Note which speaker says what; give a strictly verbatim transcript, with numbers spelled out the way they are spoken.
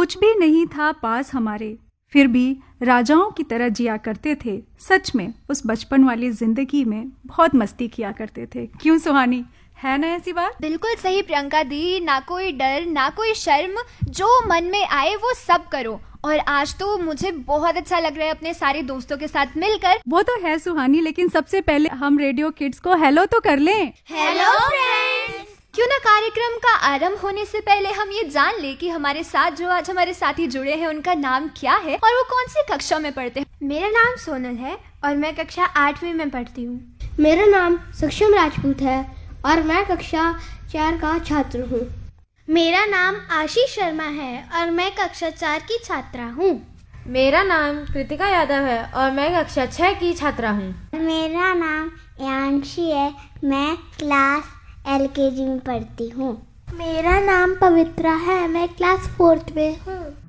Speaker 1: कुछ भी नहीं था पास हमारे, फिर भी राजाओं की तरह जिया करते थे। सच में उस बचपन वाली जिंदगी में बहुत मस्ती किया करते थे। क्यों सुहानी, है ना ऐसी बात?
Speaker 2: बिल्कुल सही प्रियंका दी, ना कोई डर ना कोई शर्म, जो मन में आए वो सब करो। और आज तो मुझे बहुत अच्छा लग रहा है अपने सारे दोस्तों के साथ मिलकर।
Speaker 1: वो तो है सुहानी, लेकिन सबसे पहले हम रेडियो किड्स को हेलो तो कर लें।
Speaker 2: Hello friends. क्यों ना कार्यक्रम का आरंभ होने से पहले हम ये जान ले कि हमारे साथ जो आज हमारे साथी जुड़े हैं उनका नाम क्या है और वो कौन सी कक्षा में पढ़ते हैं।
Speaker 3: मेरा नाम सोनल है और मैं कक्षा आठवीं में पढ़ती हूँ।
Speaker 4: मेरा नाम सक्षम राजपूत है और मैं कक्षा चार का छात्र हूँ।
Speaker 5: मेरा नाम आशीष शर्मा है और मैं कक्षा चार की छात्रा हूँ।
Speaker 6: मेरा नाम कृतिका यादव है और मैं कक्षा छह की छात्रा हूँ।
Speaker 4: मेरा नाम यांशी है, मैं क्लास एलकेजी में पढ़ती हूँ।
Speaker 5: मेरा नाम पवित्रा है, मैं क्लास फोर्थ में हूँ।